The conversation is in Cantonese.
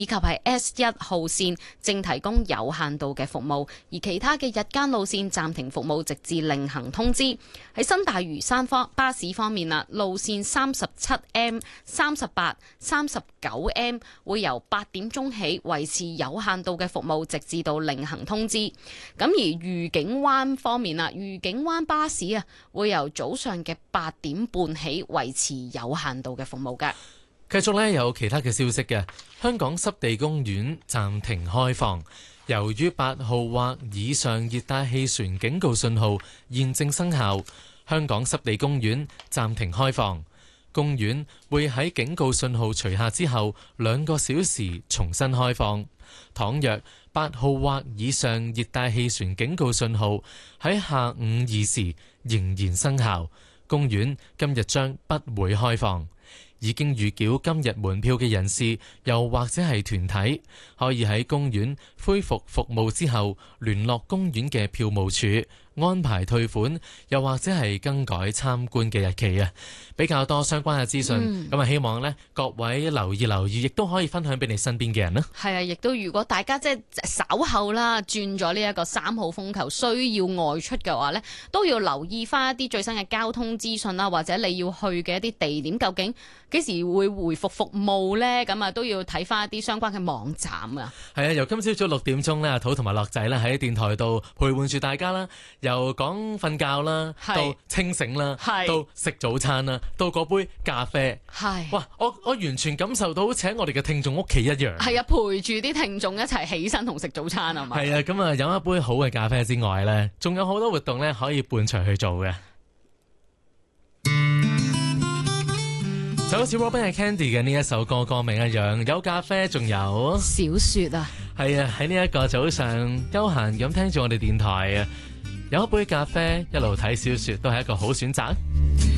以及係 S1 號線正提供有限度嘅服務，而其他嘅日間路線暫停服務，直至另行通知。喺新大嶼山巴士方面啦，路線 37M、38、39M 會由8點鐘起維持有限度嘅服務，直至到另行通知。咁而愉景灣方面啦，愉景灣巴士啊會由早上嘅8點半起維持有限度嘅服務嘅。 繼續呢，有其他嘅消息嘅，香港濕地公園暫停開放，由於8號或以上熱帶氣旋警告信號現正生效，香港濕地公園暫停開放。公園會喺警告信號除下之後2個小時重新開放。倘若8號或以上熱帶氣旋警告信號喺下午2時仍然生效，公園今日將不會開放。已經預繳今日門票嘅人士，又或者係團體，可以喺公園恢復服務之後聯絡公園嘅票務處安排退款，又或者係更改參觀嘅日期啊！比較多相關嘅資訊，咁希望呢各位留意，亦都可以分享俾你身邊嘅人啦。 係啊，亦都如果大家即係稍後啦轉咗呢一個3號風球需要外出嘅話呢，都要留意翻一啲最新嘅交通資訊啦，或者你要去嘅一啲地點究竟幾時會回復服務呢？咁啊都要睇翻一啲相關嘅網站啊。係啊，由今朝早6點鐘呢，阿土同埋樂仔呢喺電台度陪伴住大家啦。由講瞓覺啦，到清醒啦，到食早餐啦，到嗰杯咖啡，哇！我完全感受到好似喺我哋嘅聽眾屋企一樣。 係啊，陪住啲聽眾一齊起身同食早餐啊嘛。 係啊，咁啊飲一杯好嘅咖啡之外呢，仲有好多活動呢可以伴隨去做嘅。就好似 Robin Candy 嘅呢一首歌名一樣，有咖啡，仲有小說啊。 係啊，喺呢一個早上休閒咁聽住我哋電台啊。有一杯咖啡，一路睇小說都係一個好選擇。